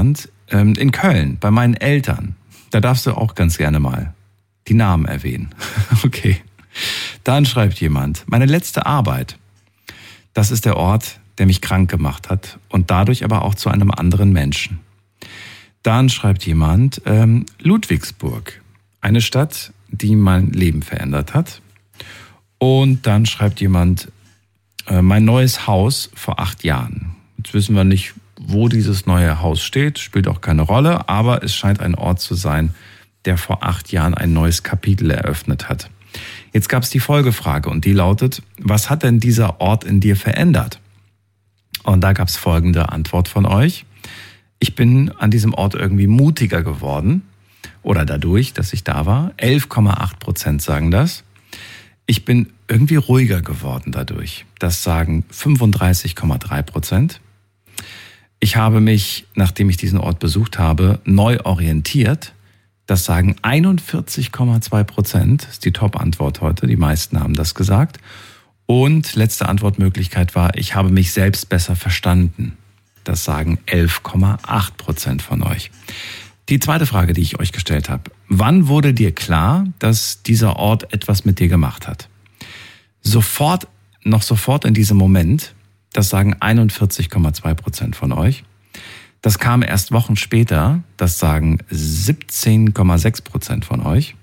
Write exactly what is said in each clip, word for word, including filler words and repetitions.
jemand, ähm, in Köln, bei meinen Eltern. Da darfst du auch ganz gerne mal die Namen erwähnen. Okay. Dann schreibt jemand, meine letzte Arbeit. Das ist der Ort, der mich krank gemacht hat und dadurch aber auch zu einem anderen Menschen. Dann schreibt jemand, ähm, Ludwigsburg, eine Stadt, die mein Leben verändert hat. Und dann schreibt jemand, äh, mein neues Haus vor acht Jahren. Jetzt wissen wir nicht, wo dieses neue Haus steht, spielt auch keine Rolle, aber es scheint ein Ort zu sein, der vor acht Jahren ein neues Kapitel eröffnet hat. Jetzt gab es die Folgefrage und die lautet, was hat denn dieser Ort in dir verändert? Und da gab es folgende Antwort von euch. Ich bin an diesem Ort irgendwie mutiger geworden oder dadurch, dass ich da war. elf Komma acht Prozent sagen das. Ich bin irgendwie ruhiger geworden dadurch. Das sagen fünfunddreißig Komma drei Prozent. Ich habe mich, nachdem ich diesen Ort besucht habe, neu orientiert. Das sagen einundvierzig Komma zwei Prozent. Das ist die Top-Antwort heute. Die meisten haben das gesagt. Und letzte Antwortmöglichkeit war, ich habe mich selbst besser verstanden. Das sagen elf Komma acht Prozent von euch. Die zweite Frage, die ich euch gestellt habe. Wann wurde dir klar, dass dieser Ort etwas mit dir gemacht hat? Sofort, noch sofort in diesem Moment, das sagen einundvierzig Komma zwei Prozent von euch. Das kam erst Wochen später, das sagen siebzehn Komma sechs Prozent von euch.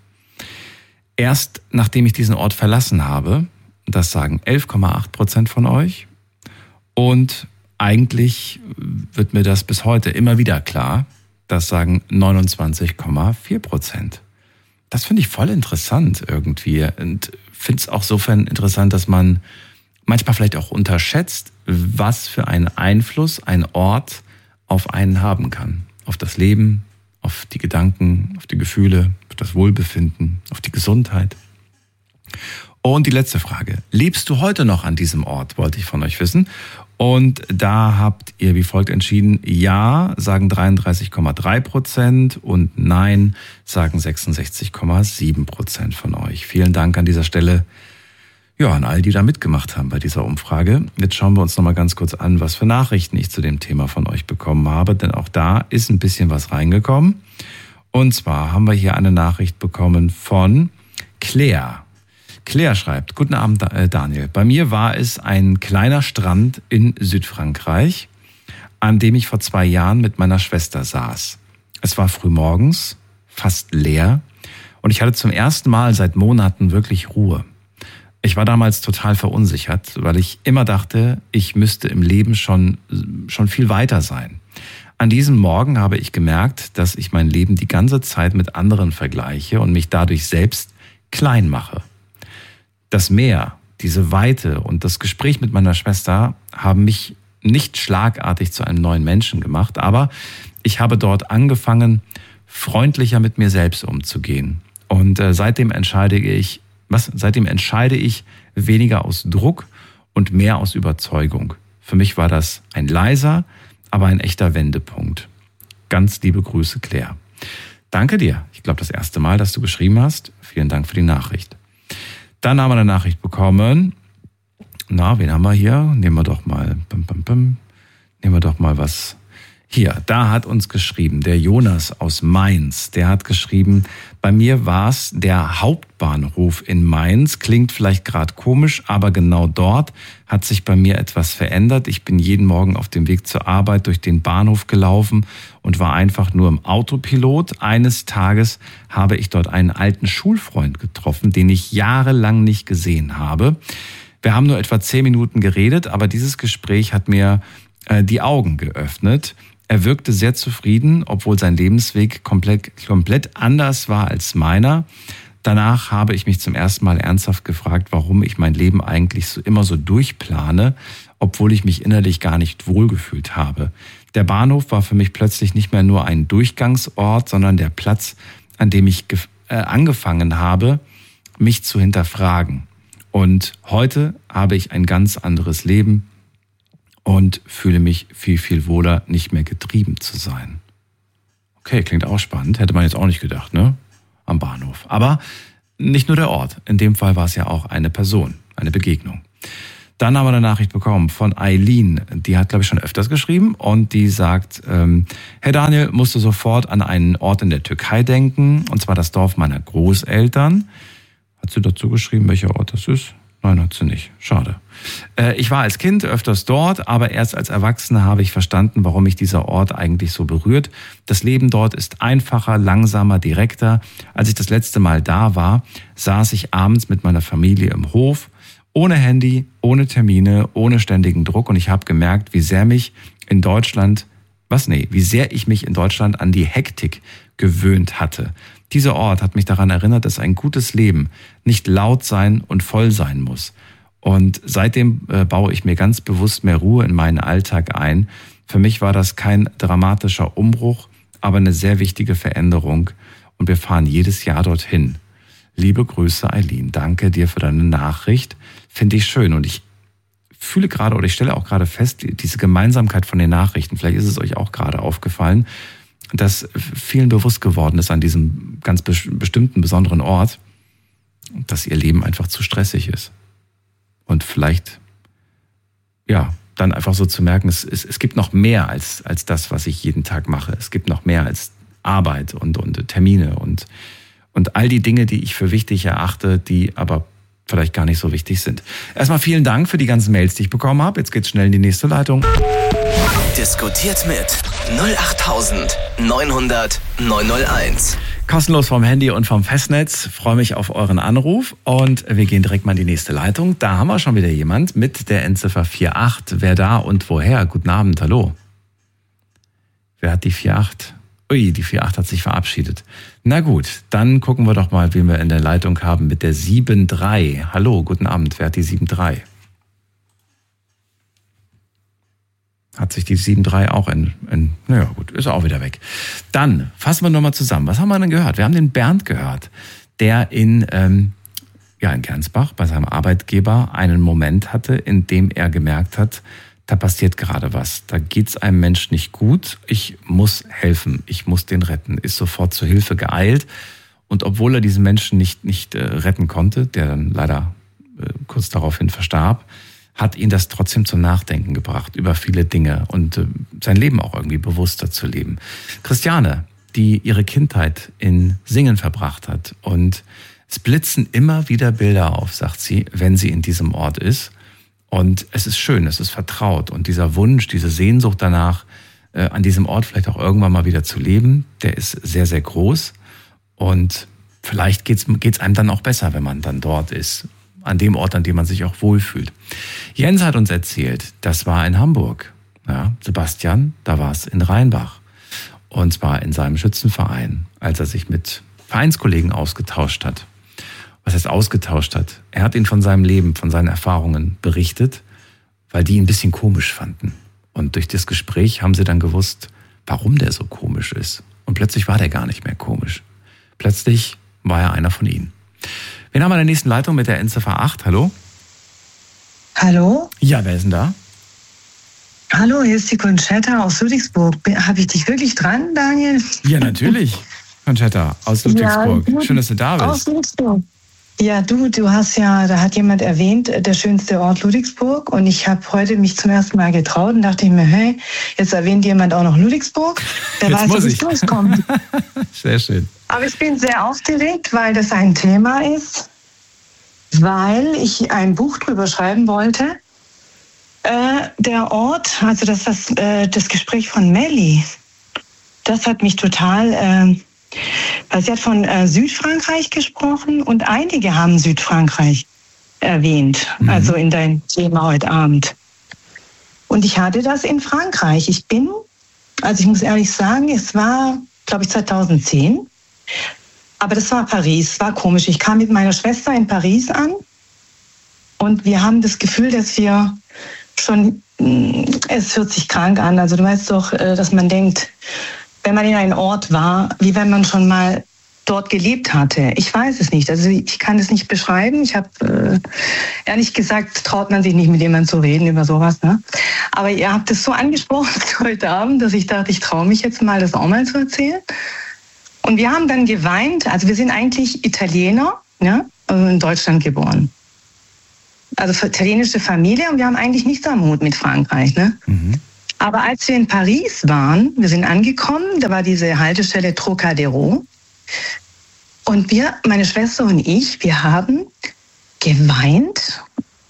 Erst nachdem ich diesen Ort verlassen habe, das sagen elf Komma acht Prozent von euch. Und eigentlich wird mir das bis heute immer wieder klar, das sagen neunundzwanzig Komma vier Prozent. Das finde ich voll interessant irgendwie und finde es auch sofern interessant, dass man manchmal vielleicht auch unterschätzt, was für einen Einfluss ein Ort auf einen haben kann. Auf das Leben, auf die Gedanken, auf die Gefühle, auf das Wohlbefinden, auf die Gesundheit. Und die letzte Frage. Lebst du heute noch an diesem Ort, wollte ich von euch wissen. Und da habt ihr wie folgt entschieden. Ja, sagen dreiunddreißig Komma drei Prozent und Nein, sagen sechsundsechzig Komma sieben Prozent von euch. Vielen Dank an dieser Stelle. Ja, an all die da mitgemacht haben bei dieser Umfrage. Jetzt schauen wir uns noch mal ganz kurz an, was für Nachrichten ich zu dem Thema von euch bekommen habe, denn auch da ist ein bisschen was reingekommen. Und zwar haben wir hier eine Nachricht bekommen von Claire. Claire schreibt, guten Abend Daniel, bei mir war es ein kleiner Strand in Südfrankreich, an dem ich vor zwei Jahren mit meiner Schwester saß. Es war frühmorgens, fast leer und ich hatte zum ersten Mal seit Monaten wirklich Ruhe. Ich war damals total verunsichert, weil ich immer dachte, ich müsste im Leben schon, schon viel weiter sein. An diesem Morgen habe ich gemerkt, dass ich mein Leben die ganze Zeit mit anderen vergleiche und mich dadurch selbst klein mache. Das Meer, diese Weite und das Gespräch mit meiner Schwester haben mich nicht schlagartig zu einem neuen Menschen gemacht, aber ich habe dort angefangen, freundlicher mit mir selbst umzugehen. Und äh, seitdem entscheide ich, was? Seitdem entscheide ich weniger aus Druck und mehr aus Überzeugung. Für mich war das ein leiser, aber ein echter Wendepunkt. Ganz liebe Grüße, Claire. Danke dir. Ich glaube, das erste Mal, dass du geschrieben hast. Vielen Dank für die Nachricht. Dann haben wir eine Nachricht bekommen. Na, wen haben wir hier? Nehmen wir doch mal, bim, bim, bim. Nehmen wir doch mal was. Hier, da hat uns geschrieben, der Jonas aus Mainz, der hat geschrieben, bei mir war es der Hauptbahnhof in Mainz, klingt vielleicht gerade komisch, aber genau dort hat sich bei mir etwas verändert. Ich bin jeden Morgen auf dem Weg zur Arbeit durch den Bahnhof gelaufen und war einfach nur im Autopilot. Eines Tages habe ich dort einen alten Schulfreund getroffen, den ich jahrelang nicht gesehen habe. Wir haben nur etwa zehn Minuten geredet, aber dieses Gespräch hat mir äh, die Augen geöffnet. Er wirkte sehr zufrieden, obwohl sein Lebensweg komplett, komplett anders war als meiner. Danach habe ich mich zum ersten Mal ernsthaft gefragt, warum ich mein Leben eigentlich so immer so durchplane, obwohl ich mich innerlich gar nicht wohlgefühlt habe. Der Bahnhof war für mich plötzlich nicht mehr nur ein Durchgangsort, sondern der Platz, an dem ich ge- äh, angefangen habe, mich zu hinterfragen. Und heute habe ich ein ganz anderes Leben und fühle mich viel, viel wohler, nicht mehr getrieben zu sein. Okay, klingt auch spannend. Hätte man jetzt auch nicht gedacht, ne? Am Bahnhof. Aber nicht nur der Ort. In dem Fall war es ja auch eine Person, eine Begegnung. Dann haben wir eine Nachricht bekommen von Eileen. Die hat, glaube ich, schon öfters geschrieben und die sagt, ähm, Herr Daniel, musst du sofort an einen Ort in der Türkei denken, und zwar das Dorf meiner Großeltern. Hat sie dazu geschrieben, welcher Ort das ist? Nein, hat sie nicht. Schade. Äh, ich war als Kind öfters dort, aber erst als Erwachsener habe ich verstanden, warum mich dieser Ort eigentlich so berührt. Das Leben dort ist einfacher, langsamer, direkter. Als ich das letzte Mal da war, saß ich abends mit meiner Familie im Hof, ohne Handy, ohne Termine, ohne ständigen Druck, und ich habe gemerkt, wie sehr mich in Deutschland, was nee, wie sehr ich mich in Deutschland an die Hektik gewöhnt hatte. Dieser Ort hat mich daran erinnert, dass ein gutes Leben nicht laut sein und voll sein muss. Und seitdem äh, baue ich mir ganz bewusst mehr Ruhe in meinen Alltag ein. Für mich war das kein dramatischer Umbruch, aber eine sehr wichtige Veränderung. Und wir fahren jedes Jahr dorthin. Liebe Grüße, Eileen. Danke dir für deine Nachricht. Finde ich schön. Und ich fühle gerade, oder ich stelle auch gerade fest, diese Gemeinsamkeit von den Nachrichten, vielleicht ist es euch auch gerade aufgefallen, dass vielen bewusst geworden ist an diesem ganz bestimmten, besonderen Ort, dass ihr Leben einfach zu stressig ist. Und vielleicht, ja, dann einfach so zu merken, es, es, es gibt noch mehr als, als das, was ich jeden Tag mache. Es gibt noch mehr als Arbeit und, und Termine und, und all die Dinge, die ich für wichtig erachte, die aber vielleicht gar nicht so wichtig sind. Erstmal vielen Dank für die ganzen Mails, die ich bekommen habe. Jetzt geht's schnell in die nächste Leitung. Diskutiert mit null acht neun null null neun null eins. Kostenlos vom Handy und vom Festnetz. Freue mich auf euren Anruf und wir gehen direkt mal in die nächste Leitung. Da haben wir schon wieder jemand mit der Endziffer vier acht. Wer da und woher? Guten Abend, hallo. Wer hat die vier acht? Ui, die vier acht hat sich verabschiedet. Na gut, dann gucken wir doch mal, wen wir in der Leitung haben mit der sieben drei. Hallo, guten Abend. Wer hat die sieben drei? Hat sich die sieben drei auch in, in, naja gut, ist auch wieder weg. Dann fassen wir nochmal zusammen. Was haben wir denn gehört? Wir haben den Bernd gehört, der in, ähm, ja, in Gernsbach bei seinem Arbeitgeber einen Moment hatte, in dem er gemerkt hat, da passiert gerade was. Da geht's einem Menschen nicht gut. Ich muss helfen. Ich muss den retten. Ist sofort zur Hilfe geeilt. Und obwohl er diesen Menschen nicht, nicht äh, retten konnte, der dann leider äh, kurz daraufhin verstarb, hat ihn das trotzdem zum Nachdenken gebracht über viele Dinge und äh, sein Leben auch irgendwie bewusster zu leben. Christiane, die ihre Kindheit in Singen verbracht hat, und es blitzen immer wieder Bilder auf, sagt sie, wenn sie in diesem Ort ist. Und es ist schön, es ist vertraut. Und dieser Wunsch, diese Sehnsucht danach, äh, an diesem Ort vielleicht auch irgendwann mal wieder zu leben, der ist sehr, sehr groß. Und vielleicht geht's, geht's einem dann auch besser, wenn man dann dort ist. An dem Ort, an dem man sich auch wohlfühlt. Jens hat uns erzählt, das war in Hamburg. Ja, Sebastian, da war es in Rheinbach. Und zwar in seinem Schützenverein, als er sich mit Vereinskollegen ausgetauscht hat. Was heißt ausgetauscht hat? Er hat ihnen von seinem Leben, von seinen Erfahrungen berichtet, weil die ihn ein bisschen komisch fanden. Und durch das Gespräch haben sie dann gewusst, warum der so komisch ist. Und plötzlich war der gar nicht mehr komisch. Plötzlich war er einer von ihnen. Wen haben wir in der nächsten Leitung mit der Endziffer acht? Hallo? Hallo? Ja, wer ist denn da? Hallo, hier ist die Conchetta aus Ludwigsburg. Habe ich dich wirklich dran, Daniel? Ja, natürlich. Conchetta aus Ludwigsburg. Ja, schön, dass du da bist. Aus Ludwigsburg. Ja, du, du hast ja, da hat jemand erwähnt, der schönste Ort Ludwigsburg. Und ich habe heute mich zum ersten Mal getraut und dachte ich mir, hey, jetzt erwähnt jemand auch noch Ludwigsburg. Wer jetzt weiß, muss ob es ich. durchkommt. Sehr schön. Aber ich bin sehr aufgeregt, weil das ein Thema ist, weil ich ein Buch drüber schreiben wollte. Äh, der Ort, also das, das, äh, das Gespräch von Melli, das hat mich total... Äh, Weil sie hat von äh, Südfrankreich gesprochen und einige haben Südfrankreich erwähnt, mhm. also in deinem Thema heute Abend. Und ich hatte das in Frankreich. Ich bin, also ich muss ehrlich sagen, es war, glaube ich, zweitausendzehn, aber das war Paris, war komisch. Ich kam mit meiner Schwester in Paris an und wir haben das Gefühl, dass wir schon, es hört sich krank an, also du weißt doch, dass man denkt, wenn man in einem Ort war, wie wenn man schon mal dort gelebt hatte. Ich weiß es nicht. Also ich kann es nicht beschreiben. Ich habe äh, ehrlich gesagt, traut man sich nicht mit jemandem zu reden über sowas. Ne? Aber ihr habt es so angesprochen heute Abend, dass ich dachte, ich traue mich jetzt mal, das auch mal zu erzählen. Und wir haben dann geweint. Also wir sind eigentlich Italiener, ja, also in Deutschland geboren. also italienische Familie, und wir haben eigentlich nichts am Hut mit Frankreich. Ne? Mhm. Aber als wir in Paris waren, wir sind angekommen, da war diese Haltestelle Trocadero. Und wir, meine Schwester und ich, wir haben geweint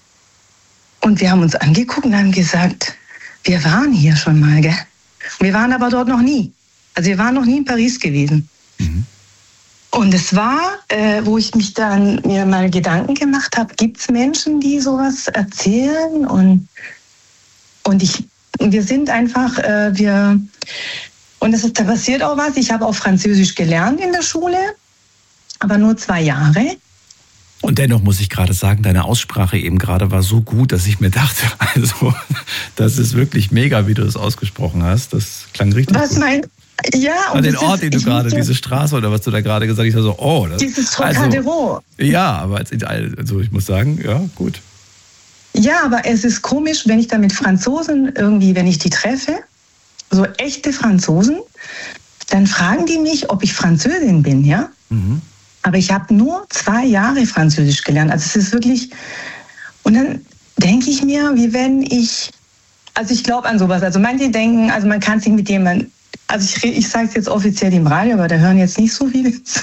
und wir haben uns angeguckt und haben gesagt, wir waren hier schon mal, gell? Wir waren aber dort noch nie. Also wir waren noch nie in Paris gewesen. Mhm. Und es war, äh, wo ich mich dann mir mal Gedanken gemacht habe, gibt es Menschen, die sowas erzählen? Und, und ich, wir sind einfach, äh, wir, und es ist, da passiert auch was. Ich habe auch Französisch gelernt in der Schule, aber nur zwei Jahre. Und dennoch muss ich gerade sagen, deine Aussprache eben gerade war so gut, dass ich mir dachte, also das ist wirklich mega, wie du das ausgesprochen hast. Das klang richtig was gut. Mein, ja, und und den Ort, den du gerade, diese Straße oder was du da gerade gesagt hast, ich war so, oh. Das, dieses Trocadero. Also, ja, aber also ich muss sagen, ja, gut. Ja, aber es ist komisch, wenn ich da mit Franzosen irgendwie, wenn ich die treffe, so echte Franzosen, dann fragen die mich, ob ich Französin bin, ja? Mhm. Aber ich habe nur zwei Jahre Französisch gelernt. Also es ist wirklich, und dann denke ich mir, wie wenn ich, also ich glaube an sowas. Also manche denken, also man kann sich mit jemandem, also ich, ich sage es jetzt offiziell im Radio, aber da hören jetzt nicht so viele zu.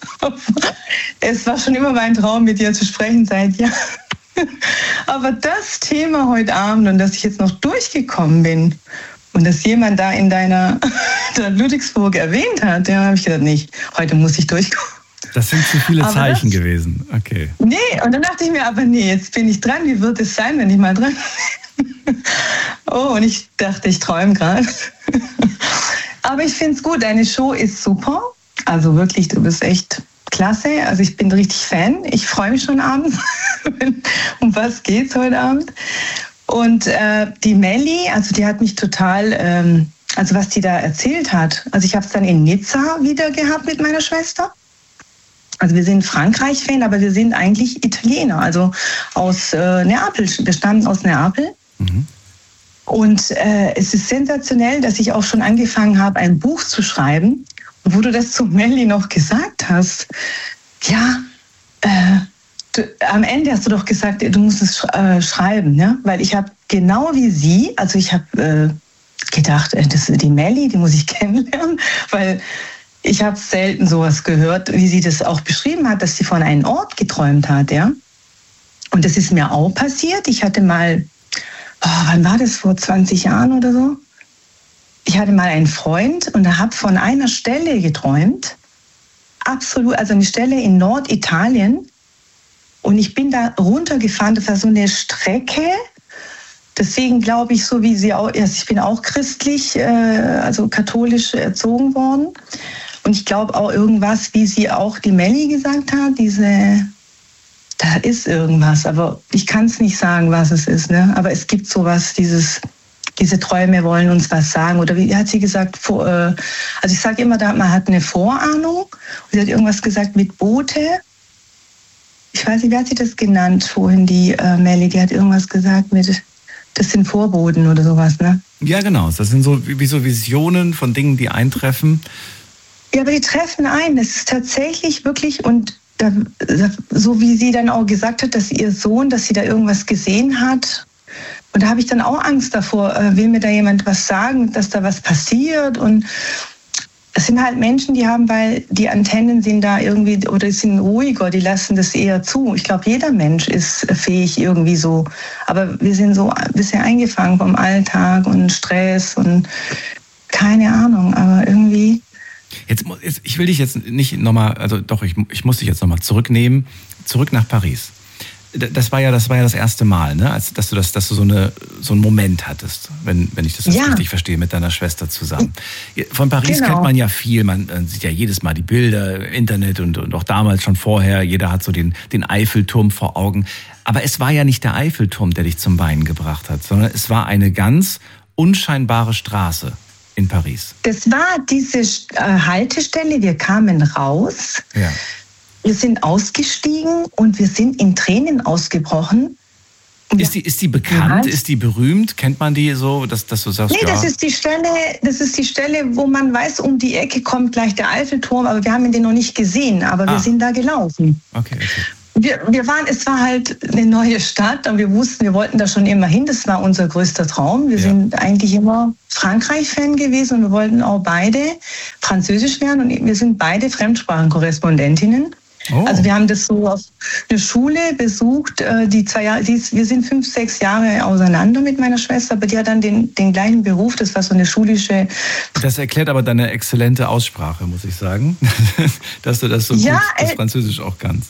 Es war schon immer mein Traum, mit dir zu sprechen seit Jahren. Aber das Thema heute Abend und dass ich jetzt noch durchgekommen bin und dass jemand da in deiner der Ludwigsburg erwähnt hat, ja, habe ich gedacht, nicht, heute muss ich durchkommen. Das sind zu viele aber Zeichen das, gewesen. Okay. Nee, und dann dachte ich mir, aber nee, jetzt bin ich dran. Wie wird es sein, wenn ich mal dran bin? Oh, und ich dachte, ich träume gerade. Aber ich finde es gut. Deine Show ist super. Also wirklich, du bist echt klasse. Also ich bin richtig Fan. Ich freue mich schon abends. Um was geht's heute Abend? Und äh, die Melli, also die hat mich total, ähm, also was die da erzählt hat. Also ich habe es dann in Nizza wieder gehabt mit meiner Schwester. Also wir sind Frankreich-Fan, aber wir sind eigentlich Italiener, also aus äh, Neapel. Wir stammen aus Neapel. Mhm. Und äh, es ist sensationell, dass ich auch schon angefangen habe, ein Buch zu schreiben. Und wo du das zu Melli noch gesagt hast, ja, äh, du, am Ende hast du doch gesagt, du musst es sch äh, schreiben, ja? Weil ich habe genau wie sie, also ich habe äh, gedacht, äh, das ist die Melli, die muss ich kennenlernen, weil ich habe selten sowas gehört, wie sie das auch beschrieben hat, dass sie von einem Ort geträumt hat, ja. Und das ist mir auch passiert. Ich hatte mal, oh, wann war das, vor zwanzig Jahren oder so? Ich hatte mal einen Freund und er hat von einer Stelle geträumt, absolut, also eine Stelle in Norditalien. Und ich bin da runtergefahren, das war so eine Strecke. Deswegen glaube ich, so wie sie auch, also ich bin auch christlich, äh, also katholisch erzogen worden. Und ich glaube auch irgendwas, wie sie auch die Melli gesagt hat, diese, da ist irgendwas, aber ich kann es nicht sagen, was es ist, ne? Aber es gibt sowas, dieses, diese Träume wollen uns was sagen. Oder wie hat sie gesagt, vor, äh, also ich sage immer, man hat eine Vorahnung. Und sie hat irgendwas gesagt mit Boote. Ich weiß nicht, wer hat sie das genannt vorhin, die äh, Melli, die hat irgendwas gesagt mit, das sind Vorboten oder sowas, ne? Ja, genau. Das sind so wie so Visionen von Dingen, die eintreffen. Ja, aber die treffen ein. Das ist tatsächlich wirklich, und da, so wie sie dann auch gesagt hat, dass ihr Sohn, dass sie da irgendwas gesehen hat. Und da habe ich dann auch Angst davor, äh, will mir da jemand was sagen, dass da was passiert. Und es sind halt Menschen, die haben, weil die Antennen sind da irgendwie, oder sind ruhiger, die lassen das eher zu. Ich glaube, jeder Mensch ist fähig irgendwie so. Aber wir sind so ein bisschen eingefangen vom Alltag und Stress und keine Ahnung, aber irgendwie... Jetzt, jetzt, ich will dich jetzt nicht nochmal, also doch, ich, ich muss dich jetzt nochmal zurücknehmen, zurück nach Paris. Das war ja, das war ja das erste Mal, ne, als dass du das, dass du so eine, so einen Moment hattest, wenn, wenn ich das jetzt ja. richtig verstehe, mit deiner Schwester zusammen. Von Paris genau. kennt man ja viel, man sieht ja jedes Mal die Bilder, Internet und, und auch damals schon vorher. Jeder hat so den, den Eiffelturm vor Augen. Aber es war ja nicht der Eiffelturm, der dich zum Weinen gebracht hat, sondern es war eine ganz unscheinbare Straße in Paris. Das war diese äh, Haltestelle, wir kamen raus, ja. wir sind ausgestiegen und wir sind in Tränen ausgebrochen. Ist die, ist die bekannt, ja. ist die berühmt? Kennt man die so, dass, dass du sagst, nee, ja? das ist die Stelle, das ist die Stelle, wo man weiß, um die Ecke kommt gleich der Eiffelturm, aber wir haben den noch nicht gesehen, aber ah. wir sind da gelaufen. Okay, okay. wir, wir waren, es war halt eine neue Stadt und wir wussten, wir wollten da schon immer hin. Das war unser größter Traum. Wir ja. sind eigentlich immer Frankreich-Fan gewesen und wir wollten auch beide Französisch lernen und wir sind beide Fremdsprachenkorrespondentinnen. Oh. Also wir haben das so auf eine Schule besucht, die zwei Jahre, die ist, wir sind fünf, sechs Jahre auseinander mit meiner Schwester, aber die hat dann den, den gleichen Beruf, das war so eine schulische... Das erklärt aber deine exzellente Aussprache, muss ich sagen, dass du das so ja, gut, das Französisch auch kannst.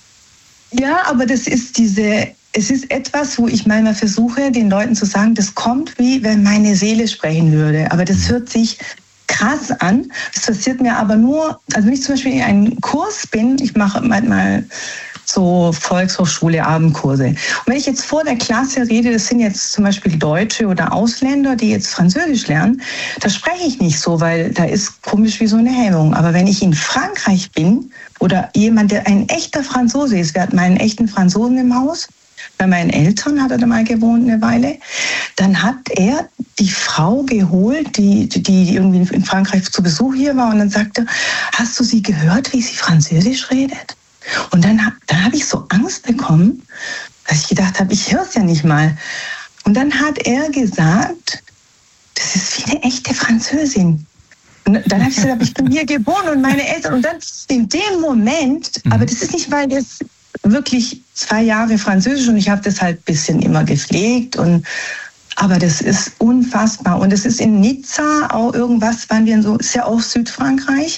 Ja, aber das ist diese, es ist etwas, wo ich manchmal versuche, den Leuten zu sagen, das kommt wie, wenn meine Seele sprechen würde, aber das hört sich krass an. Das passiert mir aber nur, also wenn ich zum Beispiel in einem Kurs bin, ich mache manchmal so Volkshochschule, Abendkurse. Und wenn ich jetzt vor der Klasse rede, das sind jetzt zum Beispiel Deutsche oder Ausländer, die jetzt Französisch lernen, da spreche ich nicht so, weil da ist komisch wie so eine Hemmung. Aber wenn ich in Frankreich bin oder jemand, der ein echter Franzose ist, wir hatten mal einen echten Franzosen im Haus, bei meinen Eltern hat er da mal gewohnt eine Weile, dann hat er die Frau geholt, die, die irgendwie in Frankreich zu Besuch hier war und dann sagte, hast du sie gehört, wie sie Französisch redet? Und dann, dann habe ich so Angst bekommen, dass ich gedacht habe, ich höre es ja nicht mal. Und dann hat er gesagt, das ist wie eine echte Französin. Und dann habe ich gesagt, ich bin hier geboren und meine Eltern. Und dann in dem Moment, mhm. aber das ist nicht, weil das wirklich zwei Jahre Französisch und ich habe das halt ein bisschen immer gepflegt und aber das ist unfassbar und es ist in Nizza auch irgendwas, waren wir in so, ist ja auch Südfrankreich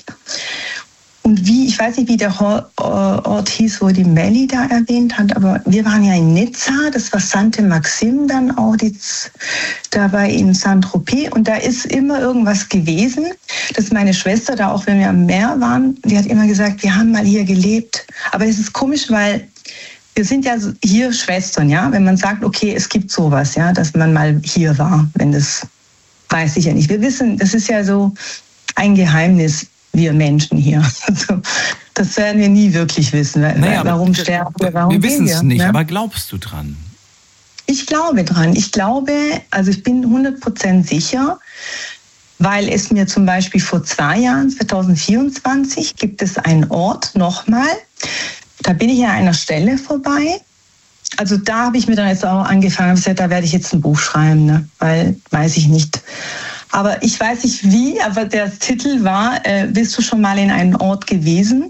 und wie, ich weiß nicht, wie der Ort hieß, wo die Melli da erwähnt hat, aber wir waren ja in Nizza, das war Sainte-Maxime dann auch, die, dabei in Saint-Tropez und da ist immer irgendwas gewesen, dass meine Schwester da, auch wenn wir am Meer waren, die hat immer gesagt, wir haben mal hier gelebt, aber es ist komisch, weil wir sind ja hier Schwestern, ja, wenn man sagt, okay, es gibt sowas, ja, dass man mal hier war, wenn das, weiß ich ja nicht. Wir wissen, das ist ja so ein Geheimnis, wir Menschen hier. Also, das werden wir nie wirklich wissen. Naja, warum sterben wir, warum wir wissen es nicht, ne? Aber glaubst du dran? Ich glaube dran. Ich glaube, also ich bin hundert Prozent sicher, weil es mir zum Beispiel vor zwei Jahren, zwanzig vierundzwanzig, gibt es einen Ort nochmal, da bin ich an einer Stelle vorbei. Also da habe ich mir dann jetzt auch angefangen, gesagt, da werde ich jetzt ein Buch schreiben, ne? Weil, weiß ich nicht. Aber ich weiß nicht wie, aber der Titel war, äh, bist du schon mal in einem Ort gewesen,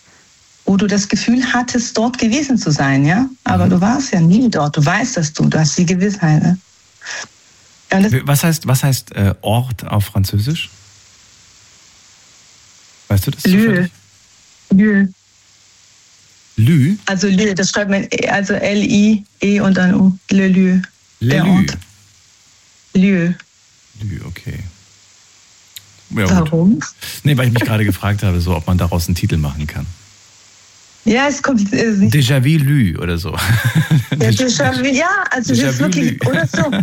wo du das Gefühl hattest, dort gewesen zu sein, ja? Aber mhm. du warst ja nie dort, du weißt das, du, du hast die Gewissheit, ne? Was heißt, was heißt äh, Ort auf Französisch? Weißt du das? Lieu. Lieu. Lü? Also Lieu, das schreibt man, also L I E und dann U. Le Lieu. Le Lieu. Lieu. Lieu, okay. Ja, warum? Gut. Nee, weil ich mich gerade gefragt habe, so, ob man daraus einen Titel machen kann. Ja, es kommt. Äh, Déjà vu Lü oder so. Ja, Déjà vu, ja, also es ist wirklich, Lü. Oder so.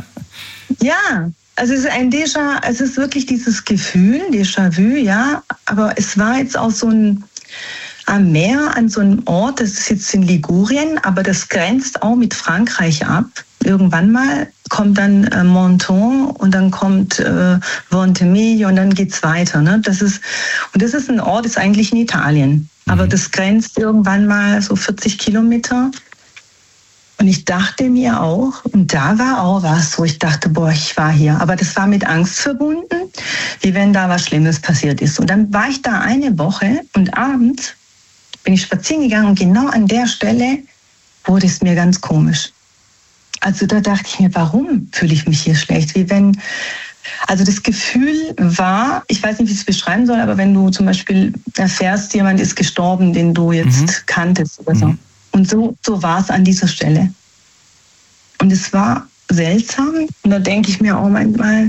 Ja, also es ist ein Déjà, es ist wirklich dieses Gefühl, Déjà vu, ja, aber es war jetzt auch so ein am Meer an so einem Ort, das ist jetzt in Ligurien, aber das grenzt auch mit Frankreich ab. Irgendwann mal kommt dann äh, Menton und dann kommt äh, Ventimiglia und dann geht's weiter. Ne? Das ist, und das ist ein Ort, ist eigentlich in Italien, aber das grenzt irgendwann mal so vierzig Kilometer. Und ich dachte mir auch, und da war auch was, wo ich dachte, boah, ich war hier. Aber das war mit Angst verbunden, wie wenn da was Schlimmes passiert ist. Und dann war ich da eine Woche und abends bin ich spazieren gegangen und genau an der Stelle wurde es mir ganz komisch. Also da dachte ich mir, warum fühle ich mich hier schlecht? Wie wenn, also das Gefühl war, ich weiß nicht, wie ich es beschreiben soll, aber wenn du zum Beispiel erfährst, jemand ist gestorben, den du jetzt mhm. kanntest oder so. Mhm. Und so, so war es an dieser Stelle. Und es war seltsam. Und da denke ich mir auch manchmal,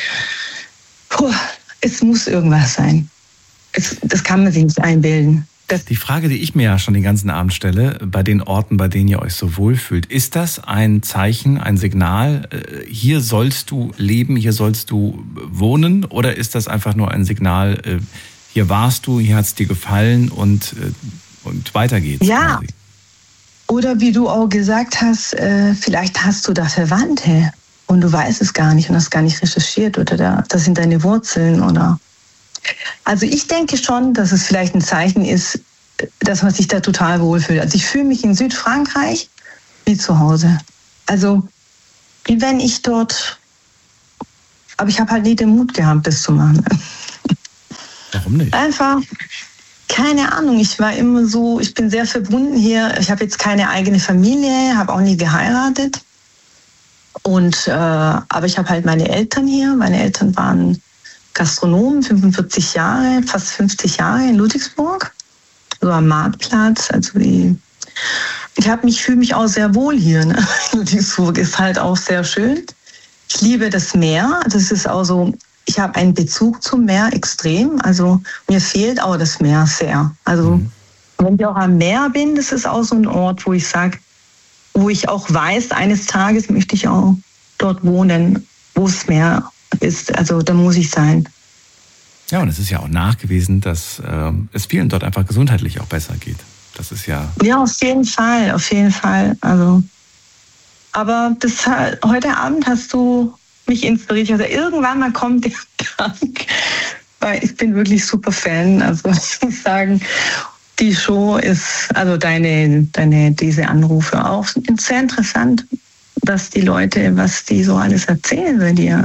puh, es muss irgendwas sein. Es, das kann man sich nicht einbilden. Das die Frage, die ich mir ja schon den ganzen Abend stelle, bei den Orten, bei denen ihr euch so wohlfühlt, ist das ein Zeichen, ein Signal, hier sollst du leben, hier sollst du wohnen? Oder ist das einfach nur ein Signal, hier warst du, hier hat es dir gefallen und, und weiter geht's? Ja. Quasi? Oder wie du auch gesagt hast, vielleicht hast du da Verwandte und du weißt es gar nicht und hast gar nicht recherchiert oder da, das sind deine Wurzeln oder... Also ich denke schon, dass es vielleicht ein Zeichen ist, dass man sich da total wohlfühlt. Also ich fühle mich in Südfrankreich wie zu Hause. Also wie wenn ich dort, aber ich habe halt nie den Mut gehabt, das zu machen. Warum nicht? Einfach, keine Ahnung, ich war immer so, ich bin sehr verbunden hier. Ich habe jetzt keine eigene Familie, habe auch nie geheiratet. Und, äh, aber ich habe halt meine Eltern hier. Meine Eltern waren Gastronomen, fünfundvierzig Jahre, fast fünfzig Jahre in Ludwigsburg, so am Marktplatz. Also die, ich habe mich, fühle mich auch sehr wohl hier. Ne? Ludwigsburg ist halt auch sehr schön. Ich liebe das Meer. Das ist auch so. Ich habe einen Bezug zum Meer extrem. Also mir fehlt auch das Meer sehr. Also mhm. wenn ich auch am Meer bin, das ist auch so ein Ort, wo ich sage, wo ich auch weiß, eines Tages möchte ich auch dort wohnen, wo es Meer ist. Also da muss ich sein. Ja, und es ist ja auch nachgewiesen, dass äh, es vielen dort einfach gesundheitlich auch besser geht. Das ist ja... Ja, auf jeden Fall, auf jeden Fall. Also, aber das, heute Abend hast du mich inspiriert. Also irgendwann mal kommt der Tag, weil ich bin wirklich super Fan. Also ich muss sagen, die Show ist, also deine, deine, diese Anrufe auch sehr interessant, dass die Leute, was die so alles erzählen bei dir.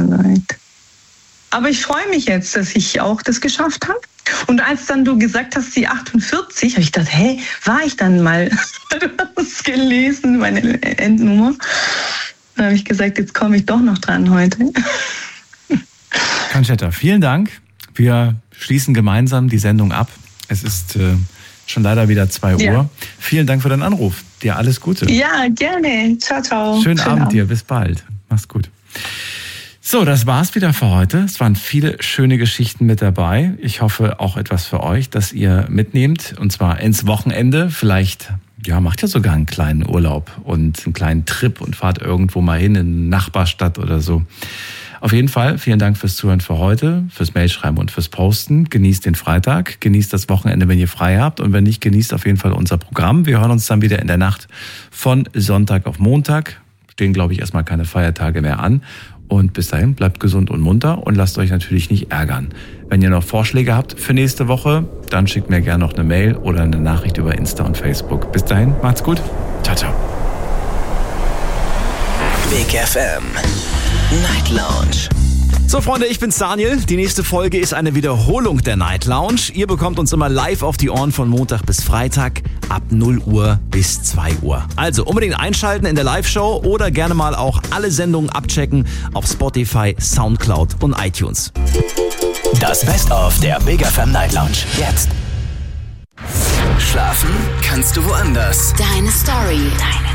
Aber ich freue mich jetzt, dass ich auch das geschafft habe. Und als dann du gesagt hast, die achtundvierzig, habe ich gedacht, hey, war ich dann mal? Du hast gelesen, meine Endnummer. Dann habe ich gesagt, jetzt komme ich doch noch dran heute. Conchetta, vielen Dank. Wir schließen gemeinsam die Sendung ab. Es ist äh, schon leider wieder zwei Uhr. Ja. Vielen Dank für deinen Anruf. Dir alles Gute. Ja, gerne. Ciao, ciao. Schönen, Schönen Abend, Abend dir. Bis bald. Mach's gut. So, das war's wieder für heute. Es waren viele schöne Geschichten mit dabei. Ich hoffe auch etwas für euch, dass ihr mitnehmt. Und zwar ins Wochenende. Vielleicht... Ja, macht ja sogar einen kleinen Urlaub und einen kleinen Trip und fahrt irgendwo mal hin in eine Nachbarstadt oder so. Auf jeden Fall, vielen Dank fürs Zuhören für heute, fürs Mailschreiben und fürs Posten. Genießt den Freitag, genießt das Wochenende, wenn ihr frei habt. Und wenn nicht, genießt auf jeden Fall unser Programm. Wir hören uns dann wieder in der Nacht von Sonntag auf Montag. Stehen, glaube ich, erstmal keine Feiertage mehr an. Und bis dahin, bleibt gesund und munter und lasst euch natürlich nicht ärgern. Wenn ihr noch Vorschläge habt für nächste Woche, dann schickt mir gerne noch eine Mail oder eine Nachricht über Insta und Facebook. Bis dahin, macht's gut. Ciao, ciao. Big F M Night Lounge. So Freunde, ich bin's Daniel. Die nächste Folge ist eine Wiederholung der Night Lounge. Ihr bekommt uns immer live auf die Ohren von Montag bis Freitag ab null Uhr bis zwei Uhr. Also unbedingt einschalten in der Live-Show oder gerne mal auch alle Sendungen abchecken auf Spotify, Soundcloud und iTunes. Das Best-of der Big F M Night Lounge jetzt. Schlafen kannst du woanders. Deine Story. Deine